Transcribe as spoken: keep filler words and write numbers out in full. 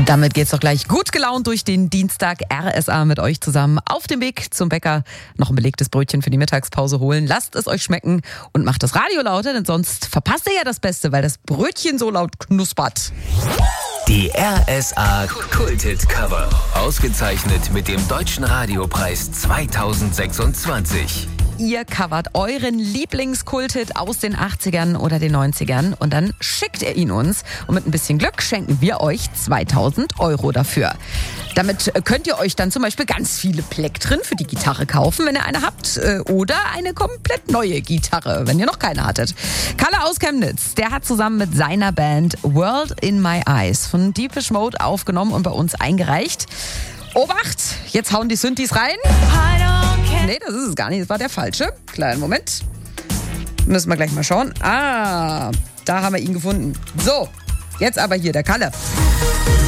Und damit geht's doch gleich gut gelaunt durch den Dienstag. R S A mit euch zusammen auf dem Weg zum Bäcker. Noch ein belegtes Brötchen für die Mittagspause holen. Lasst es euch schmecken und macht das Radio lauter, denn sonst verpasst ihr ja das Beste, weil das Brötchen so laut knuspert. Die R S A Kulthit Cover. Ausgezeichnet mit dem Deutschen Radiopreis zweitausendsechsundzwanzig. Ihr covert euren Lieblingskulthit aus den achtzigern oder den neunzigern und dann schickt ihr ihn uns. Und mit ein bisschen Glück schenken wir euch zweitausend Euro dafür. Damit könnt ihr euch dann zum Beispiel ganz viele Plektren für die Gitarre kaufen, wenn ihr eine habt. Oder eine komplett neue Gitarre, wenn ihr noch keine hattet. Kalle aus Chemnitz, der hat zusammen mit seiner Band World in My Eyes von Depeche Mode aufgenommen und bei uns eingereicht. Obacht, jetzt hauen die Synthes rein. Nee, das ist es gar nicht, das war der falsche. Kleinen Moment. Müssen wir gleich mal schauen. Ah, da haben wir ihn gefunden. So, jetzt aber hier der Kalle.